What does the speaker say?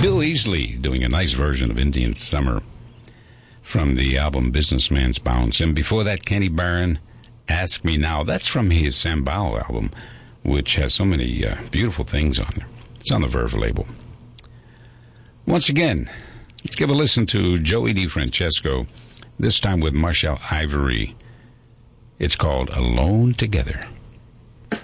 Bill Easley doing a nice version of Indian Summer from the album Businessman's Bounce. And before that, Kenny Barron, Ask Me Now. That's from his Sambal album, which has so many beautiful things on there. It's on the Verve label. Once again, let's give a listen to Joey DeFrancesco, this time with Marshall Ivory. It's called Alone Together.